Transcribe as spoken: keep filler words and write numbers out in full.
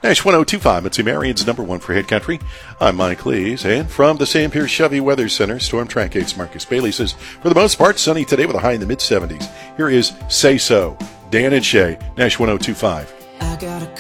Nash one oh two five, Mitzi Marion's number one for Hit Country. I'm Mike Lees, and from the Sam Pierce Chevy Weather Center, Storm Track eight's Marcus Bailey says, for the most part, sunny today with a high in the mid seventies. Here is Say So, Dan and Shay, Nash one oh two five. I got a